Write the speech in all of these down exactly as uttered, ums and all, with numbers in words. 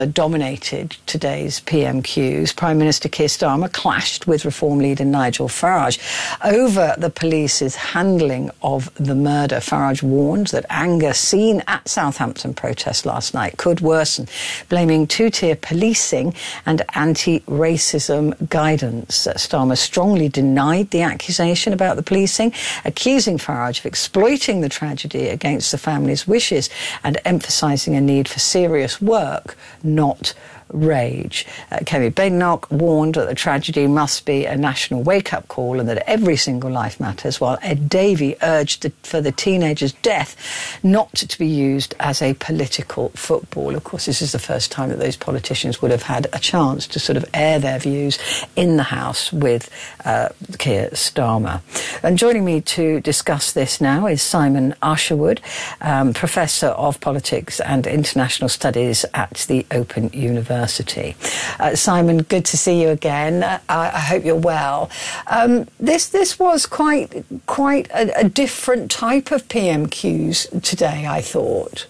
dominated today's P M Qs. Prime Minister Keir Starmer clashed with Reform leader Nigel Farage over the police's handling of the murder. Farage warned that anger seen at Southampton protests last night could worsen, blaming two-tier policing and anti-racism guidance. Starmer strongly denied the accusation about the policing, accusing Farage of exploiting the tragedy against the family's wishes and emphasising a need for serious work, not rage. Uh, Kemi Badenoch warned that the tragedy must be a national wake-up call and that every single life matters, while Ed Davey urged the, for the teenager's death not to be used as a political football. Of course, this is the first time that those politicians would have had a chance to sort of air their views in the House with uh, Keir Starmer. And joining me to discuss this now is Simon Usherwood, um, Professor of Politics and International Studies at the Open University. Uh, Simon, good to see you again. Uh, I hope you're well. Um, this this was quite quite a, a different type of P M Qs today, I thought.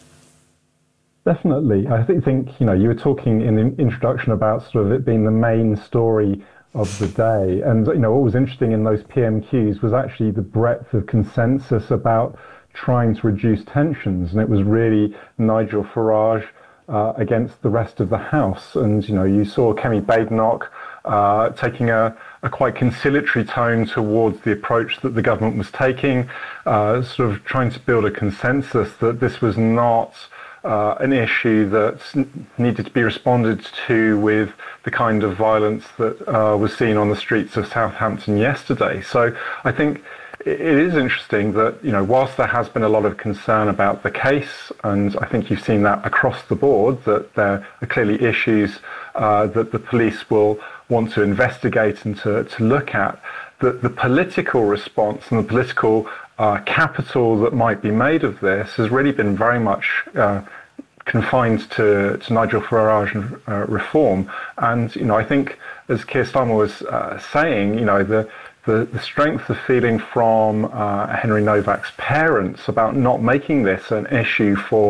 Definitely. I think, think you know, you were talking in the introduction about sort of it being the main story of the day. And, you know, what was interesting in those P M Qs was actually the breadth of consensus about trying to reduce tensions. And it was really Nigel Farage Uh, against the rest of the House. And, you know, you saw Kemi Badenoch uh, taking a, a quite conciliatory tone towards the approach that the government was taking, uh, sort of trying to build a consensus that this was not uh, an issue that needed to be responded to with the kind of violence that uh, was seen on the streets of Southampton yesterday. So I think it is interesting that, you know, whilst there has been a lot of concern about the case, and I think you've seen that across the board, that there are clearly issues uh, that the police will want to investigate and to, to look at, that the political response and the political uh, capital that might be made of this has really been very much uh, confined to, to Nigel Farage and uh, Reform. And, you know, I think, as Keir Starmer was uh, saying, you know, the The, the strength of feeling from uh, Henry Novak's parents about not making this an issue for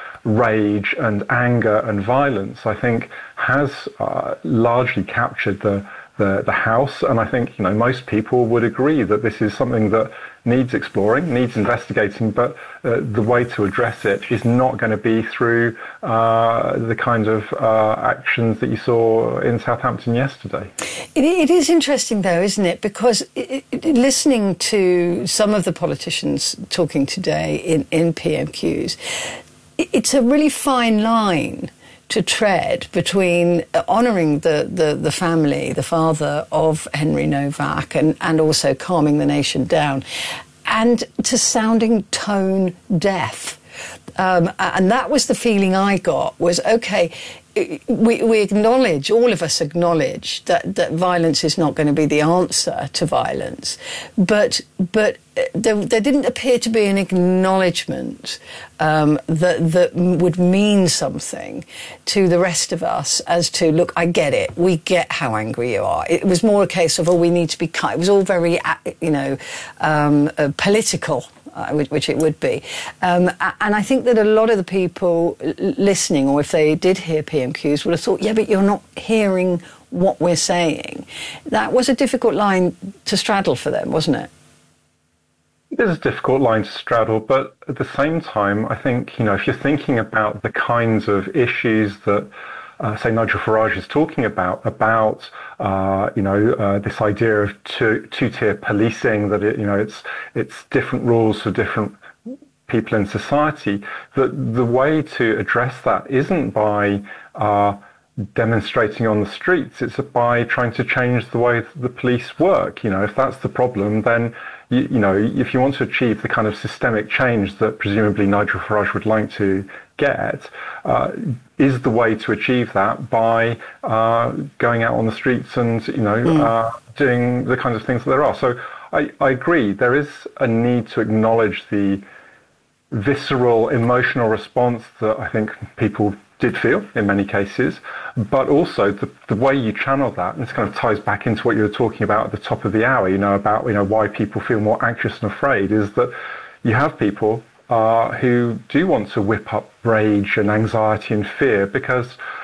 rage and anger and violence, I think, has uh, largely captured the, the the House. And I think, you know, most people would agree that this is something that needs exploring, needs investigating, but uh, the way to address it is not going to be through uh, the kind of uh, actions that you saw in Southampton yesterday. It, it is interesting, though, isn't it? Because it, it, listening to some of the politicians talking today in, in P M Qs, it, it's a really fine line to tread between honouring the, the, the family, the father of Henry Novak, and, and also calming the nation down, and to sounding tone deaf. Um, and that was the feeling I got, was, OK, we, we acknowledge, all of us acknowledge that, that violence is not going to be the answer to violence. But, but there, there didn't appear to be an acknowledgement um, that, that would mean something to the rest of us as to, look, I get it. We get how angry you are. It was more a case of, oh, we need to be kind. It was all very, you know, um, uh, political. Uh, which, which it would be. Um, and I think that a lot of the people listening, or if they did hear P M Qs, would have thought, yeah, but you're not hearing what we're saying. That was a difficult line to straddle for them, wasn't it? It is a difficult line to straddle, but at the same time, I think, you know, if you're thinking about the kinds of issues that Uh, say Nigel Farage is talking about, about, uh, you know, uh, this idea of two, two-tier policing, that it, you know, it's, it's different rules for different people in society, that the way to address that isn't by uh, demonstrating on the streets, it's by trying to change the way the police work. You know, if that's the problem, then, you, you know, if you want to achieve the kind of systemic change that presumably Nigel Farage would like to get, uh, is the way to achieve that by uh, going out on the streets and, you know, mm. uh, doing the kinds of things that there are. So I, I agree, there is a need to acknowledge the visceral, emotional response that I think people did feel in many cases, but also the, the way you channel that, and this kind of ties back into what you were talking about at the top of the hour, you know, about, you know, why people feel more anxious and afraid, is that you have people uh, who do want to whip up rage and anxiety and fear because